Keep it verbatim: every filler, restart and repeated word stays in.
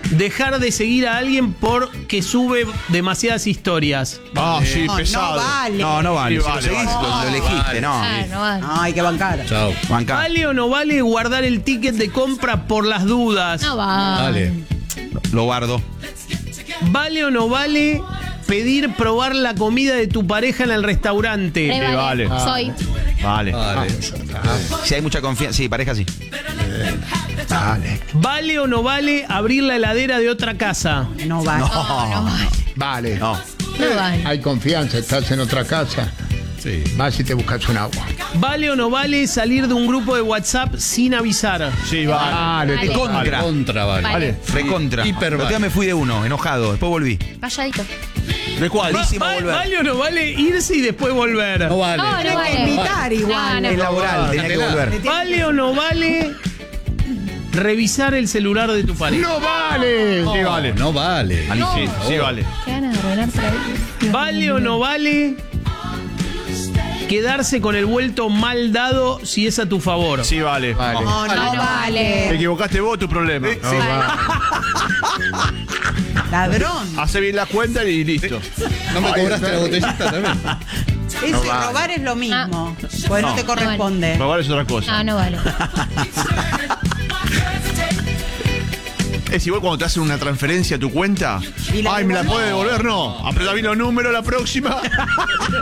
dejar de seguir a alguien porque sube demasiadas historias. Ah, sí, No, pesado. no vale. No, no vale. Sí, Si vale, lo seguís, vale. lo, lo elegiste, Vale. no. Ah, no vale. No, hay que bancar. Chao. Banca. ¿Vale o no vale guardar el ticket de compra por las dudas? No va. Dale. Lo guardo. ¿Vale o no vale pedir probar la comida de tu pareja en el restaurante? Re Sí, vale. Soy. Vale. Vale. Si hay mucha confianza. Sí, pareja sí. Dale. ¿Vale o no vale abrir la heladera de otra casa? No vale. No, no vale. Vale. No. No vale. Hay confianza, estás en otra casa. Sí. Vas y te buscas un agua. ¿Vale o no vale salir de un grupo de WhatsApp sin avisar? Sí, vale. Vale. Contra. Contra, vale. Vale. Recontra. Hiper El otro día vale. me fui de uno, enojado. Después volví. Calladito. ¿De cuál? Va- Malísimo va- volver. ¿Vale o no vale irse y después volver? No vale. No, no Tenés vale. que invitar igual. No, no. Es laboral, tenía que volver. ¿Vale o no vale revisar el celular de tu pareja? ¡No vale! Sí, vale. No vale. No. Sí, sí, vale. Qué ganas de arruinarte la vida. ¿Vale o no vale quedarse con el vuelto mal dado si es a tu favor? Sí, vale. No, no no Te vale. equivocaste vos, tu problema. No vale. Ladrón. Hace bien la cuenta y listo. ¿No me cobraste la botellita también? Ese vale. robar es lo mismo. Pues no, te corresponde. Robar es otra cosa. Ah, no vale. Es igual cuando te hacen una transferencia a tu cuenta. Y la Ay, ¿me la devolvés. puede devolver? No. Apretá bien los números la próxima.